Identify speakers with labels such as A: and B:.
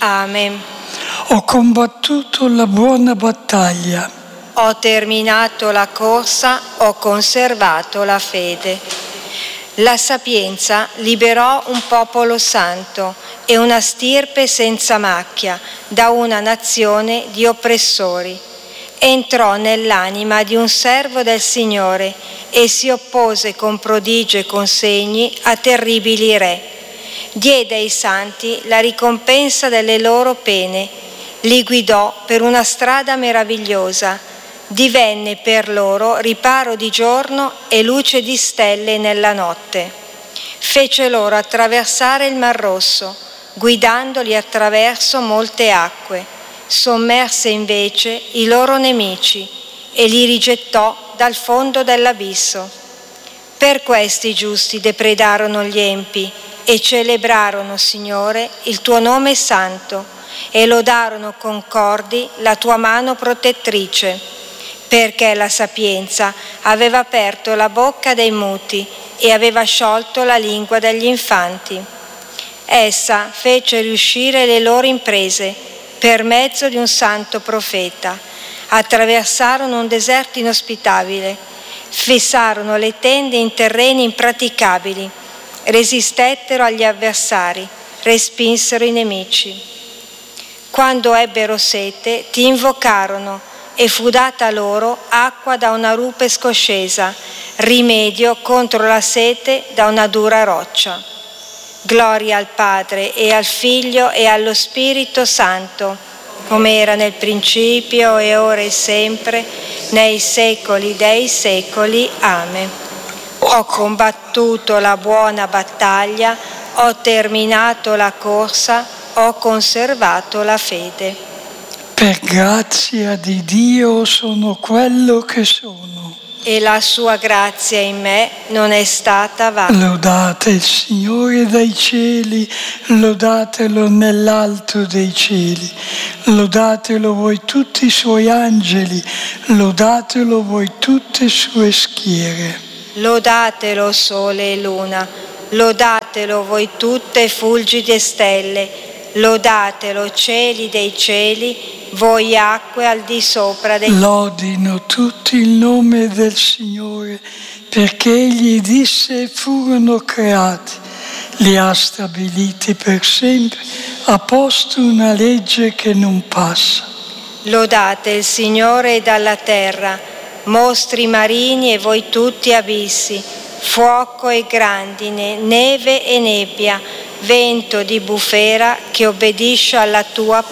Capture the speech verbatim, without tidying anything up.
A: Amen.
B: Ho combattuto la buona battaglia.
A: Ho terminato la corsa, ho conservato la fede. La sapienza liberò un popolo santo e una stirpe senza macchia da una nazione di oppressori. Entrò nell'anima di un servo del Signore e si oppose con prodigi e con segni a terribili re. Diede ai santi la ricompensa delle loro pene, li guidò per una strada meravigliosa, divenne per loro riparo di giorno e luce di stelle nella notte. Fece loro attraversare il Mar Rosso, guidandoli attraverso molte acque. Sommerse invece i loro nemici e li rigettò dal fondo dell'abisso. Per questi i giusti depredarono gli empi e celebrarono, Signore, il tuo nome santo e lodarono concordi la tua mano protettrice, perché la sapienza aveva aperto la bocca dei muti e aveva sciolto la lingua degli infanti. Essa fece riuscire le loro imprese per mezzo di un santo profeta. Attraversarono un deserto inospitabile, fissarono le tende in terreni impraticabili, resistettero agli avversari, respinsero i nemici. Quando ebbero sete, ti invocarono e fu data loro acqua da una rupe scoscesa, rimedio contro la sete da una dura roccia. Gloria al Padre e al Figlio e allo Spirito Santo, come era nel principio e ora e sempre, nei secoli dei secoli. Amen. Ho combattuto la buona battaglia, ho terminato la corsa, ho conservato la fede.
B: Per grazia di Dio sono quello che sono.
A: E la sua grazia in me non è stata vana.
B: Lodate il Signore dai cieli, lodatelo nell'alto dei cieli, lodatelo voi tutti i suoi angeli, lodatelo voi tutte sue schiere.
A: Lodatelo sole e luna, lodatelo voi tutte fulgide stelle, lodatelo cieli dei cieli, voi acque al di sopra dei...
B: Lodino tutti il nome del Signore, perché Egli disse e furono creati, li ha stabiliti per sempre, ha posto una legge che non passa.
A: Lodate il Signore dalla terra, mostri marini e voi tutti abissi, fuoco e grandine, neve e nebbia, vento di bufera che obbedisce alla tua